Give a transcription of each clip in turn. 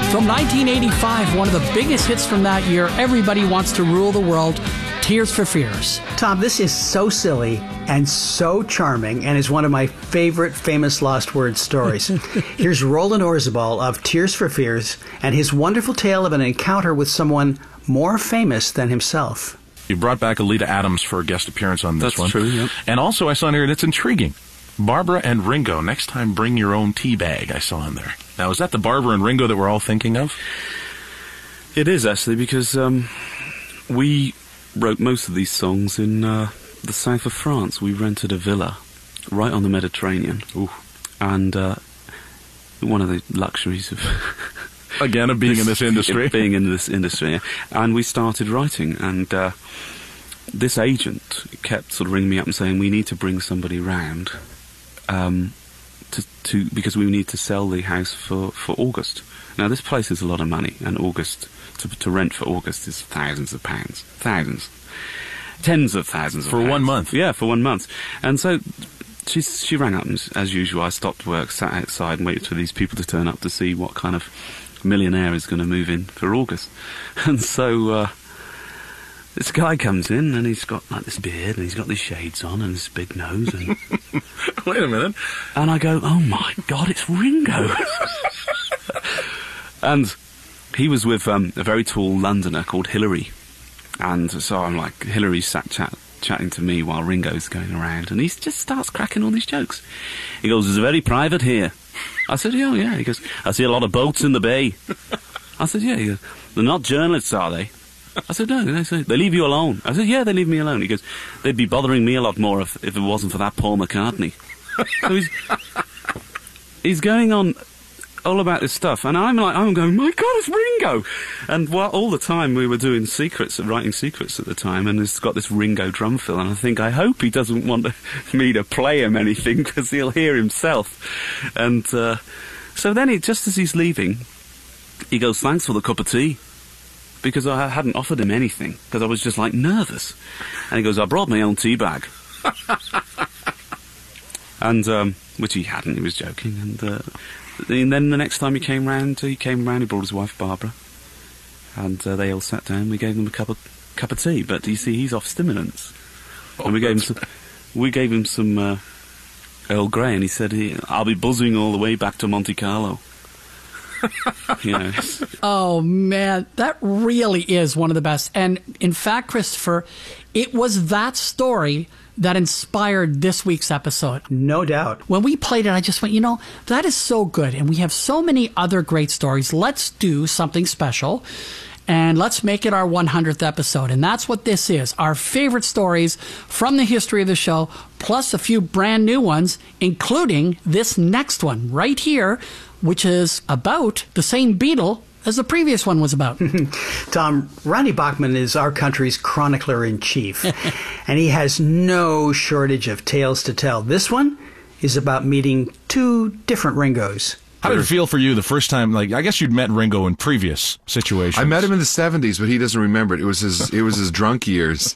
From 1985, one of the biggest hits from that year, Everybody Wants to Rule the World, Tears for Fears. Tom, this is so silly and so charming and is one of my favorite famous lost word stories. Here's Roland Orzabal of Tears for Fears and his wonderful tale of an encounter with someone more famous than himself. You brought back Alita Adams for a guest appearance on this one. That's true, yep. And also I saw in here, it's intriguing. Barbara and Ringo, next time bring your own tea bag, I saw in there. Now, is that the Barbara and Ringo that we're all thinking of? It is, actually, because we wrote most of these songs in the south of France. We rented a villa right on the Mediterranean. Ooh. And one of the luxuries of... Again, of being in this industry. Being in this industry, yeah. And we started writing, and this agent kept sort of ringing me up and saying, we need to bring somebody round because we need to sell the house for August. Now, this place is a lot of money, and August, to rent for August is thousands of pounds. Thousands. Tens of thousands of pounds. For 1 month? Yeah, for 1 month. And so she rang up, and as usual, I stopped work, sat outside, and waited for these people to turn up to see what kind of millionaire is going to move in for August. And so this guy comes in, and he's got like this beard, and he's got these shades on, and this big nose, and wait a minute. And I go, oh my God, it's Ringo. And he was with a very tall Londoner called Hillary, and so I'm like, Hillary sat chatting to me while Ringo's going around, and he just starts cracking all these jokes. He goes, it's very private here. I said, oh yeah. He goes, I see a lot of boats in the bay. I said, yeah. He goes, they're not journalists, are they? I said, no. They leave you alone. I said, yeah, they leave me alone. He goes, they'd be bothering me a lot more if it wasn't for that Paul McCartney. So he's going on all about this stuff, and I'm going, my God, it's Ringo! And all the time we were doing writing secrets at the time, and it's got this Ringo drum fill, and I hope he doesn't want me to play him anything, because he'll hear himself. And so then, just as he's leaving, he goes, thanks for the cup of tea, because I hadn't offered him anything, because I was just, nervous. And he goes, I brought my own tea bag. And, which he hadn't, he was joking, and then the next time he came round, he brought his wife Barbara, and they all sat down. We gave them a cup of tea, but you see, he's off stimulants, and we gave him some Earl Grey, and he said, "I'll be buzzing all the way back to Monte Carlo." Oh man, that really is one of the best. And in fact, Christopher, it was that story that inspired this week's episode. No doubt. When we played it, I just went, that is so good. And we have so many other great stories. Let's do something special. And let's make it our 100th episode. And that's what this is. Our favorite stories from the history of the show, plus a few brand new ones, including this next one right here, which is about the same Beatle as the previous one was about. Tom, Ronnie Bachman is our country's chronicler-in-chief, and he has no shortage of tales to tell. This one is about meeting two different Ringos. How did it feel for you the first time? I guess you'd met Ringo in previous situations. I met him in the 70s, but he doesn't remember it. It was his drunk years.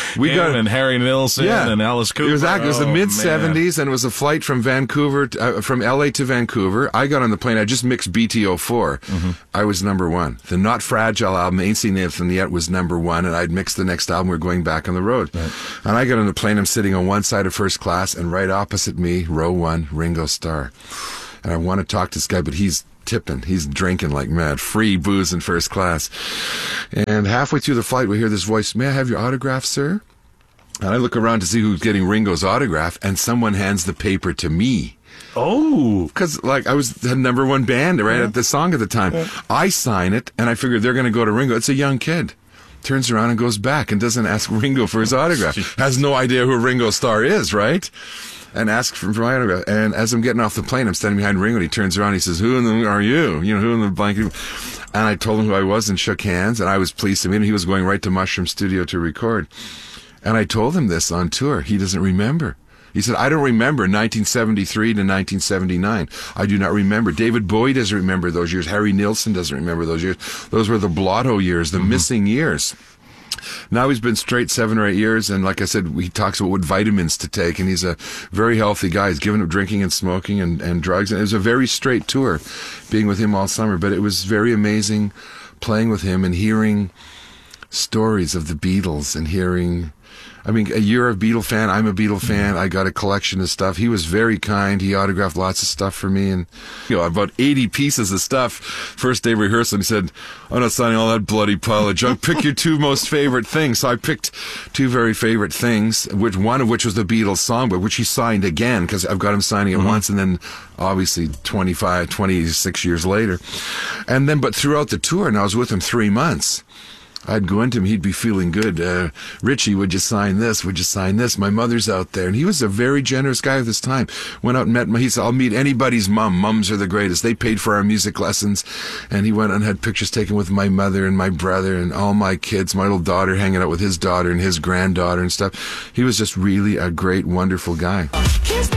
And Harry Nilsson and Alice Cooper. It was the mid-70s, and it was a flight from Vancouver, from LA to Vancouver. I got on the plane. I just mixed BT04. Mm-hmm. I was number one. The Not Fragile album, Ain't Seen Anything Yet, was number one, and I'd mixed the next album. We were going back on the road. Right. And I got on the plane. I'm sitting on one side of first class, and right opposite me, row one, Ringo Starr. And I want to talk to this guy, but he's tipping. He's drinking like mad. Free booze in first class. And halfway through the flight, we hear this voice, may I have your autograph, sir? And I look around to see who's getting Ringo's autograph, and someone hands the paper to me. Oh. Because, I was the number one band, right, at the song at the time. Yeah. I sign it, and I figured they're going to go to Ringo. It's a young kid. Turns around and goes back and doesn't ask Ringo for his autograph. Has no idea who Ringo Starr is, right? And ask for my autograph. And as I'm getting off the plane, I'm standing behind Ringo, and he turns around and he says, who in the are you? Who in the blanket? And I told him who I was and shook hands, and I was pleased to meet him. He was going right to Mushroom Studio to record. And I told him this on tour. He doesn't remember. He said, I don't remember 1973 to 1979. I do not remember. David Bowie doesn't remember those years. Harry Nilsson doesn't remember those years. Those were the blotto years, the missing years. Now he's been straight 7 or 8 years, and like I said, he talks about what vitamins to take, and he's a very healthy guy. He's given up drinking and smoking and drugs, and it was a very straight tour being with him all summer, but it was very amazing playing with him and hearing stories of the Beatles and hearing... I mean, you're a Beatle fan. I'm a Beatle fan. I got a collection of stuff. He was very kind. He autographed lots of stuff for me, and about 80 pieces of stuff. First day rehearsal, he said, "I'm not signing all that bloody pile of junk. Pick your 2 most favorite things." So I picked 2 very favorite things, one of which was the Beatles songbook, which he signed again because I've got him signing it once, and then obviously 26 years later, but throughout the tour, and I was with him 3 months. I'd go into him, he'd be feeling good. "Richie, would you sign this? Would you sign this? My mother's out there." And he was a very generous guy at this time. Went out and met, he said, "I'll meet anybody's mom. Mums are the greatest. They paid for our music lessons." And he went and had pictures taken with my mother and my brother and all my kids, my little daughter hanging out with his daughter and his granddaughter and stuff. He was just really a great, wonderful guy.